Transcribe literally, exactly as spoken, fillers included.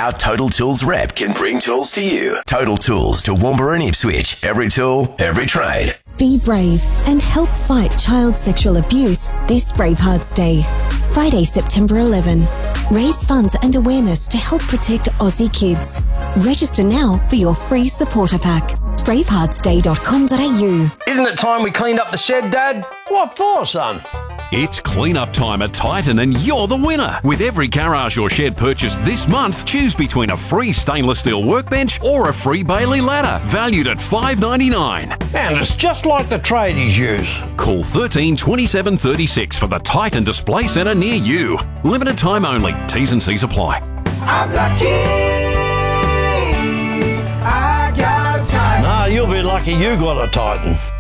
our Total Tools rep can bring tools to you. Total Tools to Toowoomba and Ipswich. Every tool, every trade. Be brave and help fight child sexual abuse this Bravehearts Day. Friday, September eleventh. Raise funds and awareness to help protect Aussie kids. Register now for your free supporter pack. bravehearts day dot com dot a u. Isn't it time we cleaned up the shed, Dad? What for, son? It's clean-up time at Titan and you're the winner. With every garage or shed purchase this month, choose between a free stainless steel workbench or a free Bailey ladder, valued at five dollars ninety-nine. And it's just like the tradies use. Call thirteen twenty-seven thirty-six for the Titan Display Centre near you. Limited time only. T's and C's apply. I'm lucky I got a Titan. Nah, you'll be lucky you got a Titan.